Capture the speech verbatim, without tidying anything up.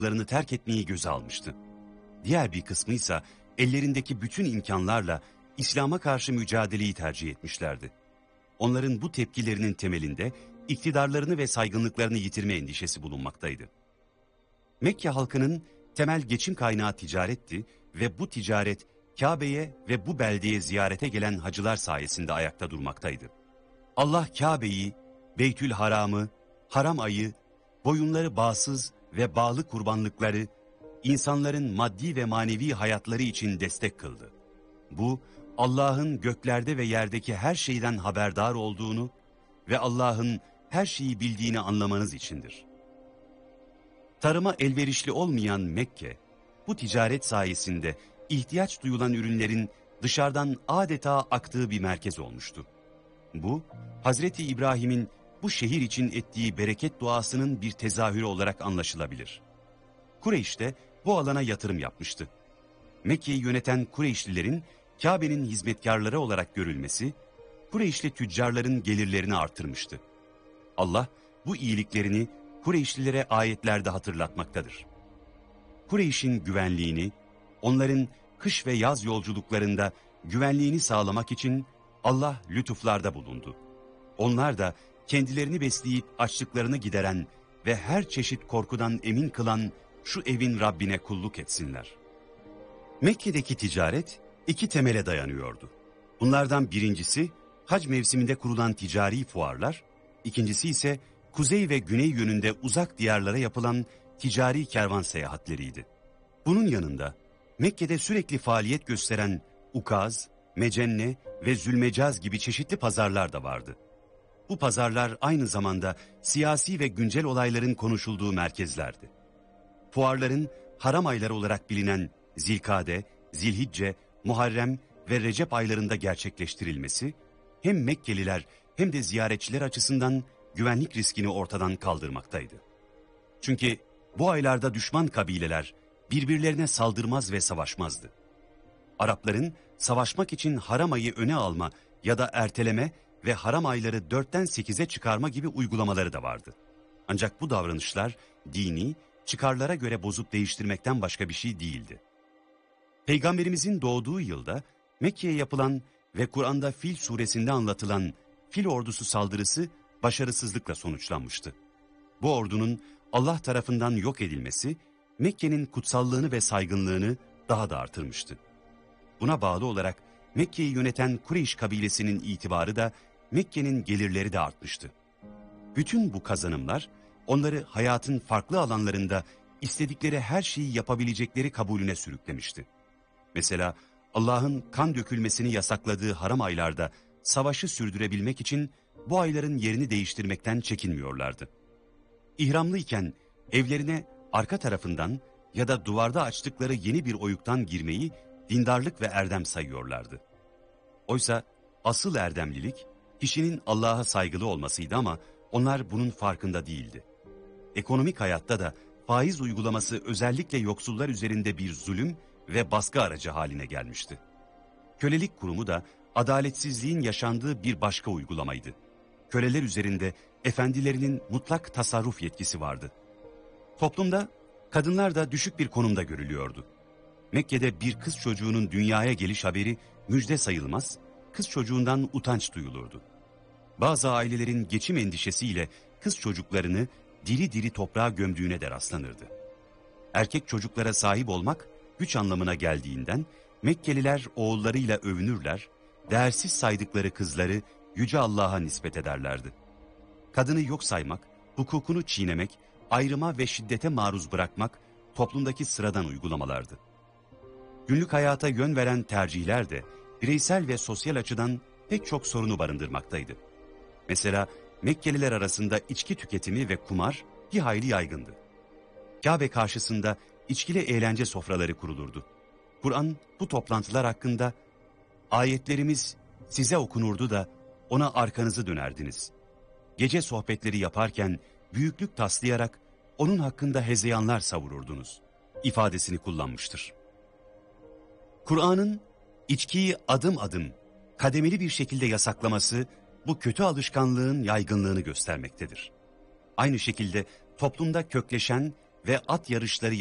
larını terk etmeyi göze almıştı. Diğer bir kısmı ise ellerindeki bütün imkanlarla İslam'a karşı mücadeleyi tercih etmişlerdi. Onların bu tepkilerinin temelinde iktidarlarını ve saygınlıklarını yitirme endişesi bulunmaktaydı. Mekke halkının temel geçim kaynağı ticaretti ve bu ticaret Kabe'ye ve bu beldeye ziyarete gelen hacılar sayesinde ayakta durmaktaydı. Allah Kabe'yi, Beytül Haram'ı, haram ayı, boyunları bağsız ve bağlı kurbanlıkları, insanların maddi ve manevi hayatları için destek kıldı. Bu, Allah'ın göklerde ve yerdeki her şeyden haberdar olduğunu ve Allah'ın her şeyi bildiğini anlamanız içindir. Tarıma elverişli olmayan Mekke, bu ticaret sayesinde ihtiyaç duyulan ürünlerin dışarıdan adeta aktığı bir merkez olmuştu. Bu, Hazreti İbrahim'in bu şehir için ettiği bereket duasının bir tezahürü olarak anlaşılabilir. Kureyş de bu alana yatırım yapmıştı. Mekke'yi yöneten Kureyşlilerin Kabe'nin hizmetkarları olarak görülmesi, Kureyşli tüccarların gelirlerini artırmıştı. Allah bu iyiliklerini Kureyşlilere ayetlerde hatırlatmaktadır. Kureyş'in güvenliğini, onların kış ve yaz yolculuklarında güvenliğini sağlamak için Allah lütuflarda bulundu. Onlar da kendilerini besleyip açlıklarını gideren ve her çeşit korkudan emin kılan şu evin Rabbine kulluk etsinler. Mekke'deki ticaret iki temele dayanıyordu. Bunlardan birincisi hac mevsiminde kurulan ticari fuarlar, ikincisi ise kuzey ve güney yönünde uzak diyarlara yapılan ticari kervan seyahatleriydi. Bunun yanında Mekke'de sürekli faaliyet gösteren Ukaz, Mecenne ve Zülmecaz gibi çeşitli pazarlar da vardı. Bu pazarlar aynı zamanda siyasi ve güncel olayların konuşulduğu merkezlerdi. Fuarların haram ayları olarak bilinen Zilkade, Zilhicce, Muharrem ve Recep aylarında gerçekleştirilmesi, hem Mekkeliler hem de ziyaretçiler açısından güvenlik riskini ortadan kaldırmaktaydı. Çünkü bu aylarda düşman kabileler birbirlerine saldırmaz ve savaşmazdı. Arapların savaşmak için haram ayı öne alma ya da erteleme ve haram ayları dörtten sekize çıkarma gibi uygulamaları da vardı. Ancak bu davranışlar dini, çıkarlara göre bozup değiştirmekten başka bir şey değildi. Peygamberimizin doğduğu yılda Mekke'ye yapılan ve Kur'an'da Fil suresinde anlatılan Fil ordusu saldırısı başarısızlıkla sonuçlanmıştı. Bu ordunun Allah tarafından yok edilmesi Mekke'nin kutsallığını ve saygınlığını daha da artırmıştı. Buna bağlı olarak Mekke'yi yöneten Kureyş kabilesinin itibarı da Mekke'nin gelirleri de artmıştı. Bütün bu kazanımlar onları hayatın farklı alanlarında istedikleri her şeyi yapabilecekleri kabulüne sürüklemişti. Mesela Allah'ın kan dökülmesini yasakladığı haram aylarda savaşı sürdürebilmek için bu ayların yerini değiştirmekten çekinmiyorlardı. İhramlıyken evlerine arka tarafından ya da duvarda açtıkları yeni bir oyuktan girmeyi dindarlık ve erdem sayıyorlardı. Oysa asıl erdemlilik kişinin Allah'a saygılı olmasıydı ama onlar bunun farkında değildi. Ekonomik hayatta da faiz uygulaması özellikle yoksullar üzerinde bir zulüm ve baskı aracı haline gelmişti. Kölelik kurumu da adaletsizliğin yaşandığı bir başka uygulamaydı. Köleler üzerinde efendilerinin mutlak tasarruf yetkisi vardı. Toplumda kadınlar da düşük bir konumda görülüyordu. Mekke'de bir kız çocuğunun dünyaya geliş haberi müjde sayılmaz, kız çocuğundan utanç duyulurdu. Bazı ailelerin geçim endişesiyle kız çocuklarını diri diri toprağa gömdüğüne de rastlanırdı. Erkek çocuklara sahip olmak güç anlamına geldiğinden Mekkeliler oğullarıyla övünürler, değersiz saydıkları kızları Yüce Allah'a nispet ederlerdi. Kadını yok saymak, hukukunu çiğnemek, ayrıma ve şiddete maruz bırakmak toplumdaki sıradan uygulamalardı. Günlük hayata yön veren tercihler de bireysel ve sosyal açıdan pek çok sorunu barındırmaktaydı. Mesela Mekkeliler arasında içki tüketimi ve kumar bir hayli yaygındı. Kabe karşısında içkili eğlence sofraları kurulurdu. Kur'an bu toplantılar hakkında ayetlerimiz size okunurdu da ona arkanızı dönerdiniz. Gece sohbetleri yaparken büyüklük taslayarak onun hakkında hezeyanlar savururdunuz ifadesini kullanmıştır. Kur'an'ın içkiyi adım adım, kademeli bir şekilde yasaklaması bu kötü alışkanlığın yaygınlığını göstermektedir. Aynı şekilde toplumda kökleşen ve at yarışları